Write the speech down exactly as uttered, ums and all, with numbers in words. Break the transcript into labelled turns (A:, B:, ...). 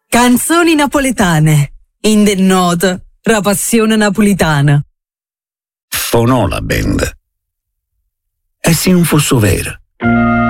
A: Canzoni napoletane. In del noto, la passione napolitana.
B: Fonò la band. E se non fosse vero?